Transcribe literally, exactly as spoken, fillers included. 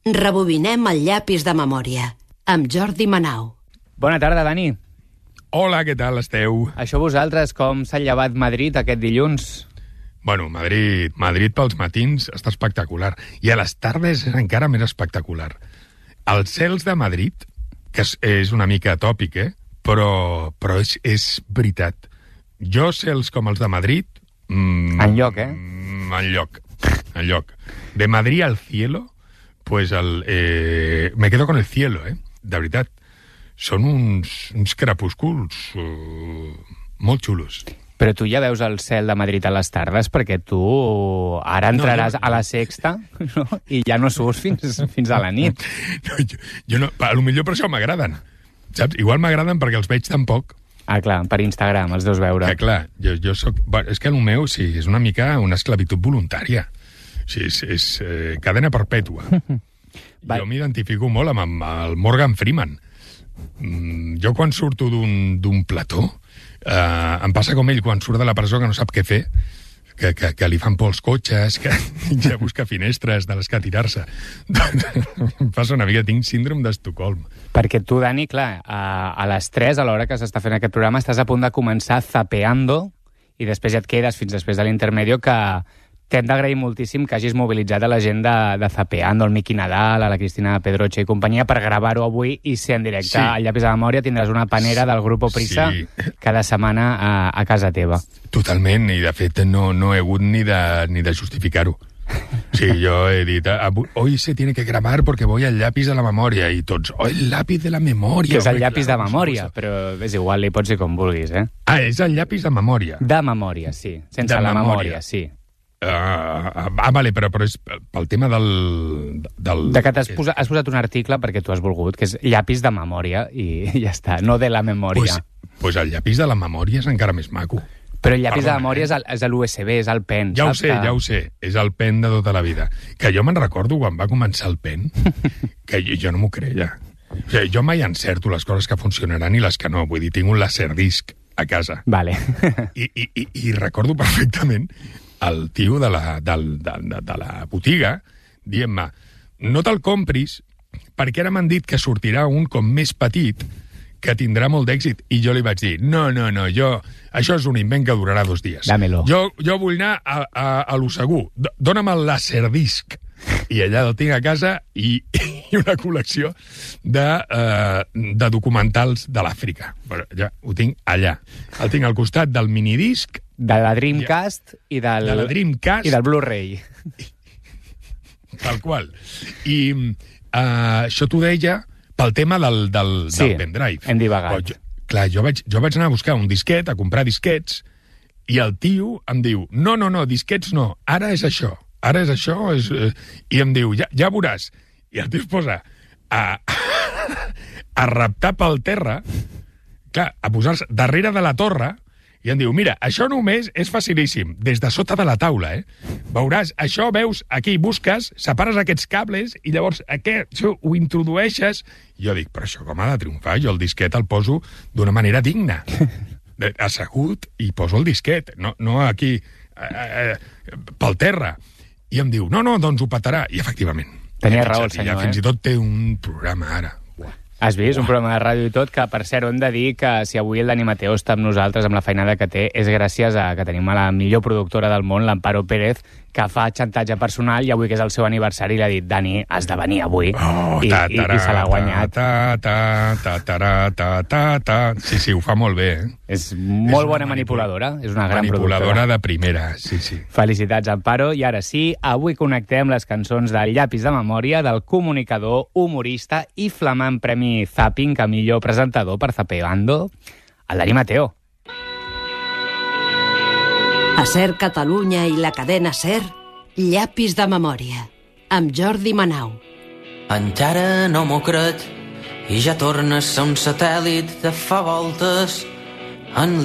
Rebobinem el llapis de memòria, amb Jordi Manau. Bona tarda, Dani. Hola, què tal esteu? Això vosaltres, com s'ha llevat Madrid aquest dilluns? Bueno, Madrid, Madrid pels matins està espectacular. I a les tardes és encara més espectacular. Els cels de Madrid, que és, és una mica tòpic, eh? Però, però és, és veritat. Jo cels com els de Madrid... Mm, Enlloc, eh? Mm, enlloc, enlloc. De Madrid al cielo, pues el, eh, me quedo con el cielo, eh? De veritat. Són uns, uns crepúsculs uh, molt xulos. Però tu ja veus el cel de Madrid a les tardes, perquè tu ara entraràs no, jo... a la sexta, no? I ja no surts fins, fins a la nit. No, jo, jo no, a lo millor per això m'agraden, saps? Igual m'agraden perquè els veig tan poc. Ah, clar, per Instagram els deus veure. Que clar, jo, jo soc... Bueno, és que el meu, sí, és una mica una esclavitud voluntària. Sí, és, és eh, cadena perpètua. Jo m'identifico molt amb, amb el Morgan Freeman. Mm, jo quan surto d'un plató, eh, em passa com ell quan surt de la presó que no sap què fer, que, que, que li fan por els cotxes, que ja busca finestres de les que tirar-se. Em passa una mica, tinc síndrome d'Estocolm. Perquè tu, Dani, clar, a, a les tres, a l'hora que s'està fent aquest programa, estàs a punt de començar zapeando i després ja et quedes fins després de l'intermedio, que t'hem d'agrair moltíssim que hagis mobilitzat a la gent de, de Zapeando, el Miqui Nadal, a la Cristina Pedroche i companyia, per gravar-ho avui i ser en directe. Sí. Al Llapis de Memòria tindràs una panera del Grupo Prisa sí. cada setmana a, a casa teva. Totalment, i de fet no, no he hagut ni de, ni de justificar-ho. Sí, jo he dit, hoy se tiene que grabar porque voy al llapis de la memòria, i tots, oh, el llapis de la memòria. Que és el llapis de memòria, però és igual, li pots dir com vulguis, eh? Ah, és el llapis de memòria. De memòria, sí. Sense de la memòria, memòria sí. Uh, ah, vale, però, però és pel tema del... del... De que t'has posat, has posat un article perquè tu has volgut, que és llapis de memòria, i ja està, no de la memòria. Pues, pues el llapis de la memòria és encara més maco. Però el llapis Perdona, de memòria eh? és l'U S B, és el pen. Ja ho sé, que... ja ho sé, és el pen de tota la vida. Que jo me'n recordo quan va començar el pen, que jo, jo no m'ho creia. O sigui, jo mai encerto les coses que funcionaran i les que no. Vull dir, tinc un laserdisc a casa. Vale. I, i, i, i recordo perfectament el tio de la, del, de, de, de la botiga dient-me, no te'l compris perquè ara m'han dit que sortirà un com més petit que tindrà molt d'èxit. I jo li vaig dir, no, no, no, jo, això és un invent que durarà dos dies. Dámelo. Jo, jo vull anar a, a, a lo segur. Dóna'm el laserdisc. I allà el tinc a casa i, i una col·lecció de, uh, de documentals de l'Àfrica. Bueno, ja ho tinc allà. El tinc al costat del minidisc. De la Dreamcast i del, de la Dreamcast, i del Blu-ray. Tal qual. I uh, això t'ho deia pel tema del, del, sí, del pendrive. Hem divagat. Jo, clar, jo vaig, jo vaig anar a buscar un disquet, a comprar disquets, i el tio em diu, no, no, no, disquets no, ara és això, ara és això, és, eh, i em diu, ja, ja veuràs. I el tio es posa a, a reptar pel terra, clar, a posar-se darrere de la torre, i em diu, mira, això només és facilíssim, des de sota de la taula, eh? Veuràs, això veus, aquí busques, separes aquests cables, i llavors aquest, això, ho introdueixes. I jo dic, però això com ha de triomfar? Jo el disquet el poso d'una manera digna. Assegut, i poso el disquet, no, no aquí, eh, eh, pel terra. I em diu, no, no, doncs ho petarà. I efectivament. Tenia raó el senyor, eh? Fins i tot té un programa ara. Has vist? Un programa de ràdio i tot, que per cert hem de dir que si avui el Dani Mateo està amb nosaltres, amb la feinada que té, és gràcies a que tenim a la millor productora del món, l'Amparo Pérez, que fa xantatge personal, i avui que és el seu aniversari li ha dit, Dani, has de venir avui. Oh, I, ta, tara, i, i se l'ha guanyat. Ta, ta, ta, ta, ta, ta, ta. Sí, sí, ho fa molt bé, eh? És molt és bona manipuladora, és una gran manipuladora productora. De primera, sí, sí. Felicitats, Amparo. I ara sí, avui connectem les cançons del Llapis de Memòria del comunicador, humorista i flamant premi Zapping a millor presentador per Zapeando, el Dani Mateo. A Ser Catalunya i la cadena Ser, Llapis de Memòria, amb Jordi Manau. Encara no m'ho crec, i ja tornes a ser un satèl·lit de fa voltes en